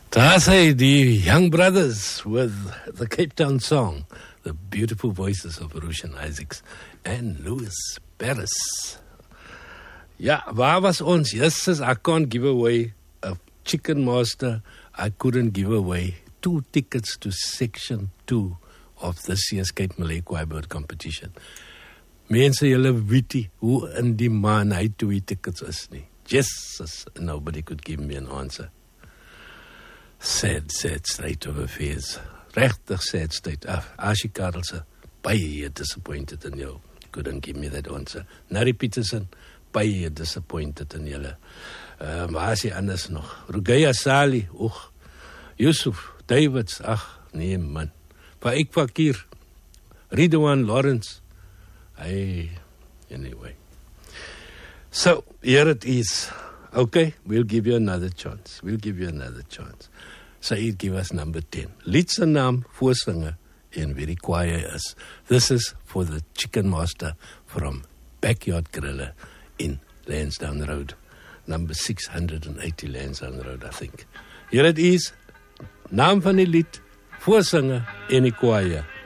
Daar say the Young Brothers with the Cape Town song, the beautiful voices of Rushan Isaacs and Louis Paris. Ja, waar was ons? Yes, I can't give away a Chicken Master. I couldn't give away 2 tickets to section 2 of this year's Cape Malay Choir Bird competition. Mense, julle weet hoe in die man hy 2 tickets is nie. Jesus, nobody could give me an answer. Sad state of affairs. Regtig sad state. Ashi Karelse, baie disappointed in jou. Couldn't give me that answer. Nari Peterson, baie disappointed in julle. Waar is die anders nog? Rugaya Sali, Yusuf, Davids, nee man. Faik Fakir, Ridwan Lawrence. Anyway. So, here it is. Okay, we'll give you another chance. Saeed, give us number 10. Liedse naam, voorsinger, en wie die choir is. This is for the Chicken Master from Backyard Griller in Lansdowne Road. Number 680 Lansdowne Road, I think. Here it is. Naam van die lied, voorsinger en die choir.